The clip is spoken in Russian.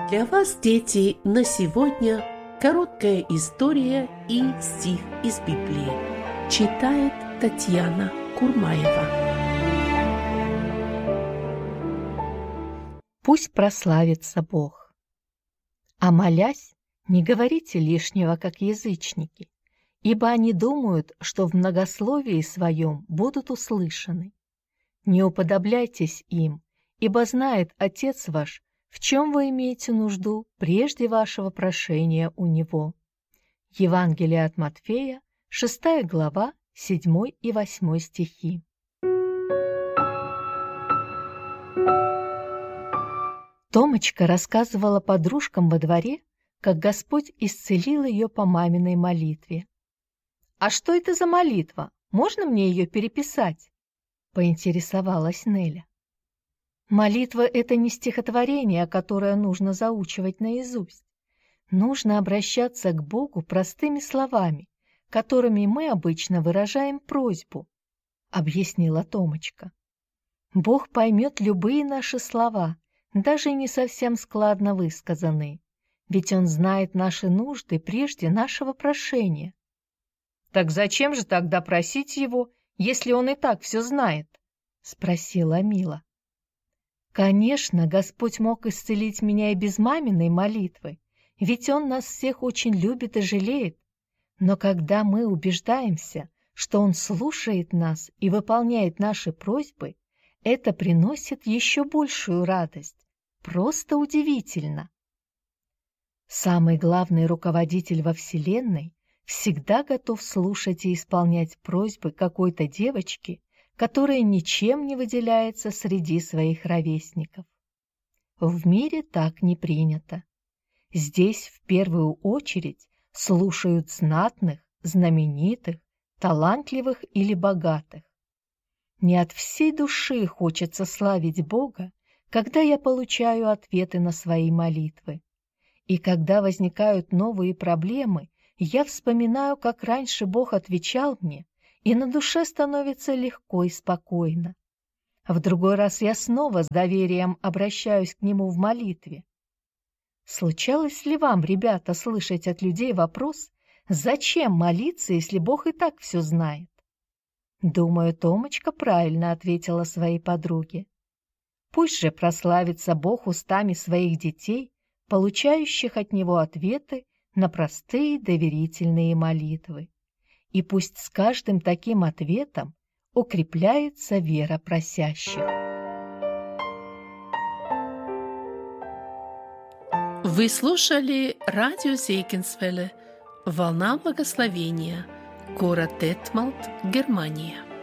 Для вас, дети, на сегодня короткая история и стих из Библии. Читает Татьяна Курмаева. Пусть прославится Бог. А молясь, не говорите лишнего, как язычники, ибо они думают, что в многословии своем будут услышаны. Не уподобляйтесь им, ибо знает Отец ваш, в чем вы имеете нужду прежде вашего прошения у Него. Евангелие от Матфея, 6 глава, 7 и 8 стихи. Томочка рассказывала подружкам во дворе, как Господь исцелил ее по маминой молитве. «А что это за молитва? Можно мне ее переписать?» — поинтересовалась Неля. Молитва — это не стихотворение, которое нужно заучивать наизусть. Нужно обращаться к Богу простыми словами, которыми мы обычно выражаем просьбу, — объяснила Томочка. Бог поймет любые наши слова, даже не совсем складно высказанные, ведь Он знает наши нужды прежде нашего прошения. «Так зачем же тогда просить Его, если Он и так все знает?» — спросила Мила. Конечно, Господь мог исцелить меня и без маминой молитвы, ведь Он нас всех очень любит и жалеет. Но когда мы убеждаемся, что Он слушает нас и выполняет наши просьбы, это приносит еще большую радость. Просто удивительно. Самый главный руководитель во Вселенной всегда готов слушать и исполнять просьбы какой-то девочки, которая ничем не выделяется среди своих ровесников. В мире так не принято. Здесь в первую очередь слушают знатных, знаменитых, талантливых или богатых. Не от всей души хочется славить Бога, когда я получаю ответы на свои молитвы. И когда возникают новые проблемы, я вспоминаю, как раньше Бог отвечал мне, и на душе становится легко и спокойно. В другой раз я снова с доверием обращаюсь к Нему в молитве. Случалось ли вам, ребята, слышать от людей вопрос, зачем молиться, если Бог и так все знает? Думаю, Томочка правильно ответила своей подруге. Пусть же прославится Бог устами своих детей, получающих от Него ответы на простые доверительные молитвы. И пусть с каждым таким ответом укрепляется вера просящих. Вы слушали радио Зейкинсвелле «Волна благословения», город Детмалт, Германия.